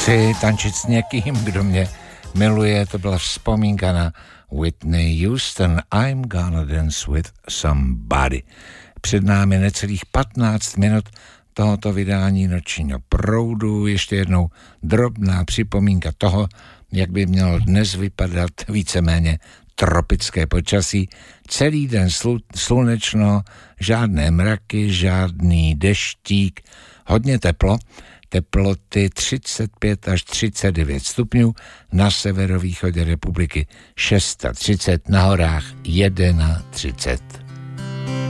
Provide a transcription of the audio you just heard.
Chci tančit s někým, kdo mě miluje, to byla vzpomínka na Whitney Houston, I'm gonna dance with somebody. Před námi necelých 15 minut tohoto vydání Nočního proudu. Ještě jednou drobná připomínka toho, jak by mělo dnes vypadat víceméně tropické počasí. Celý den slunečno, žádné mraky, žádný deštík, hodně teplo. Teploty 35 až 39 stupňů, na severovýchodě republiky 630, na horách 31.